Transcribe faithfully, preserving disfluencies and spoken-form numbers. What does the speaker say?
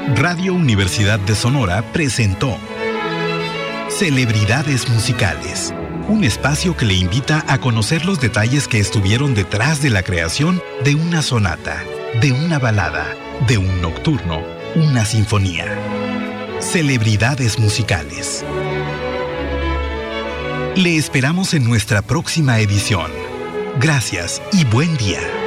Radio Universidad de Sonora presentó Celebridades Musicales, un espacio que le invita a conocer los detalles que estuvieron detrás de la creación de una sonata, de una balada, de un nocturno, una sinfonía. Celebridades Musicales. Le esperamos en nuestra próxima edición. Gracias y buen día.